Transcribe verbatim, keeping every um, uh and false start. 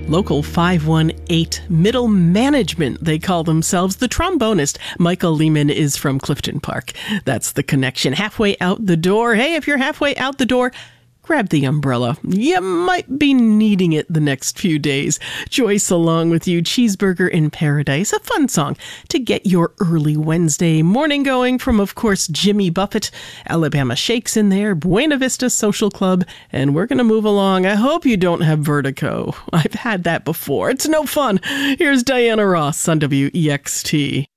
Local five one eight Middle Management, they call themselves. The trombonist, Michael Lehman, is from Clifton Park. That's the connection. Halfway out the door. Hey, if you're halfway out the door, grab the umbrella. You might be needing it the next few days. Joyce along with you. Cheeseburger in Paradise. A fun song to get your early Wednesday morning going from, of course, Jimmy Buffett. Alabama Shakes in there. Buena Vista Social Club. And we're going to move along. I hope you don't have vertigo. I've had that before. It's no fun. Here's Diana Ross on W E X T.